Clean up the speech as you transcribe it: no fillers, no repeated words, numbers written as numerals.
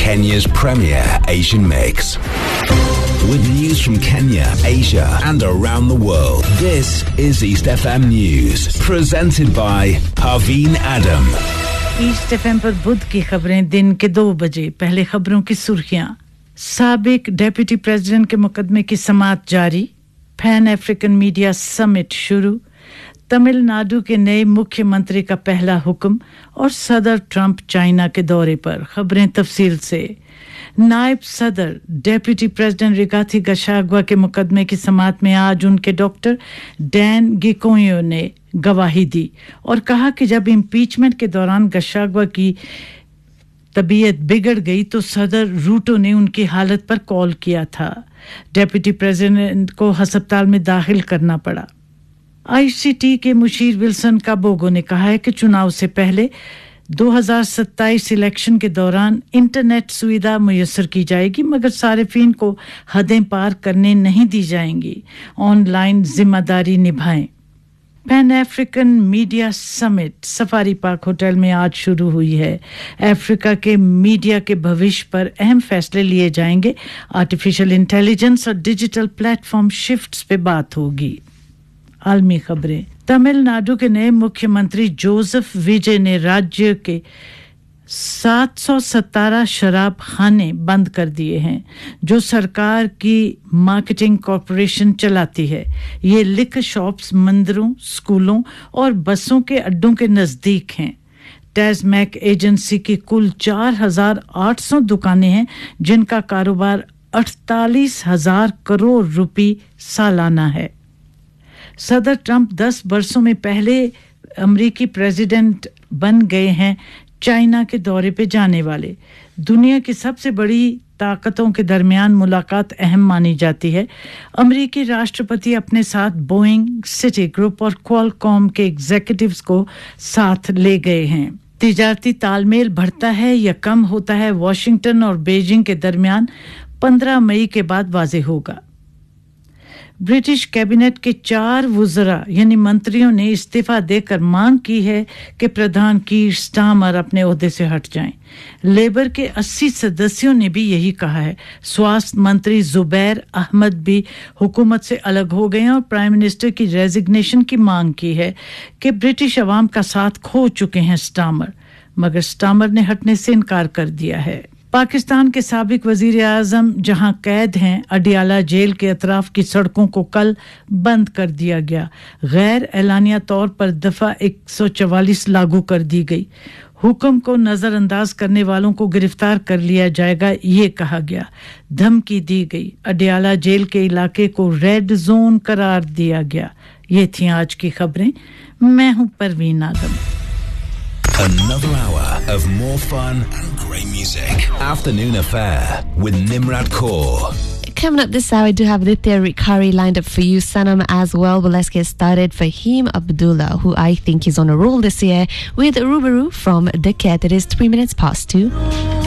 Kenya's premier Asian mix. With news from Kenya, Asia, and around the world, this is East FM News, presented by Parveen Adam. East FM पर बुध की खबरें दिन के 2 बजे। पहले खबरों की सुर्खियां। साबिक डिप्टी प्रेसिडेंट के मुकदमे की समाअत जारी। पैन अफ्रीकन मीडिया समिट शुरू। तमिलनाडु के नए मुख्यमंत्री का पहला हुक्म और सदर ट्रंप चाइना के दौरे पर। खबरें तफसील से। नायब सदर डिप्टी प्रेसिडेंट रिगाथी गशागवा के मुकदमे की समाअत में आज उनके डॉक्टर डैन गिकोयो ने गवाही दी और कहा कि जब इम्पीचमेंट के दौरान गशागवा की तबीयत बिगड़ गई तो सदर रूटो ने उनकी हालत पर कॉल किया था। डिप्टी प्रेसिडेंट को अस्पताल में दाखिल करना पड़ा। आईसीटी के मुशीर विल्सन काबोगो ने कहा है कि चुनाव से पहले 2027 इलेक्शन के दौरान इंटरनेट सुविधा मुयस्सर की जाएगी, मगर सारिफीन को हदें पार करने नहीं दी जाएंगी। ऑनलाइन जिम्मेदारी निभाएं। Pan African media summit safari park hotel में आज शुरू हुई है। अफ्रीका के मीडिया के भविष्य पर अहम फैसले लिए जाएंगे। आर्टिफिशियल इंटेलिजेंस और डिजिटल प्लेटफॉर्म शिफ्ट्स पे बात होगी। आलमी खबरें। तमिलनाडु के नए मुख्यमंत्री जोसेफ विजय ने राज्य के 717 शराब खाने बंद कर दिए हैं जो सरकार की मार्केटिंग कॉर्पोरेशन चलाती है। ये लिकर शॉप्स मंदिरों, स्कूलों और बसों के अड्डों के नजदीक हैं। टैजमैक एजेंसी की कुल 4800 दुकानें हैं जिनका कारोबार 48,000 करोड़ रुपए सालाना है। सदर ट्रंप 10 वर्षों में पहले अमेरिकी प्रेसिडेंट बन गए हैं चाइना के दौरे पे जाने वाले। दुनिया की सबसे बड़ी ताकतों के दरमियान मुलाकात अहम मानी जाती है। अमेरिकी राष्ट्रपति अपने साथ बोइंग, सिटी ग्रुप और क्वालकॉम के एग्जीक्यूटिव्स को साथ ले गए हैं। तिजारती तालमेल बढ़ता है या कम होता है, वॉशिंगटन और बीजिंग के दरमियान 15 मई के बाद वाज़ेह होगा। ब्रिटिश कैबिनेट के 4 वुज़रा यानी मंत्रियों ने इस्तीफा देकर मांग की है कि प्रधान कीर स्टामर अपने ओहदे से हट जाएं। लेबर के 80 सदस्यों ने भी यही कहा है। स्वास्थ्य मंत्री जुबैर अहमद भी हुकूमत से अलग हो गए हैं और प्राइम मिनिस्टर की रेजिग्नेशन की मांग की है कि ब्रिटिश अवाम का साथ खो चुके हैं स्टामर, मगर स्टामर ने हटने से इनकार कर दिया है। पाकिस्तान के साबिक वजीर आज़म जहां कैद हैं, अडियाला जेल के अतराफ की सड़कों को कल बंद कर दिया गया। गैर एलानिया तौर पर दफा 144 लागू कर दी गई। हुक्म को नजरअंदाज करने वालों को गिरफ्तार कर लिया जाएगा, ये कहा गया। धमकी दी गई। अडियाला जेल के इलाके को रेड जोन करार दिया गया। ये थी आज की खबरें। मैं हूं परवीन आदम। Another hour of more fun and great music. Afternoon Affair with Nimrat Kaur. Coming up this hour, I do have Nitya Rikari lined up for you, Sanam as well. But let's get started. Fahim Abdullah, who I think is on a roll this year, with Rubaru from The Cat. It is 3 minutes past 2.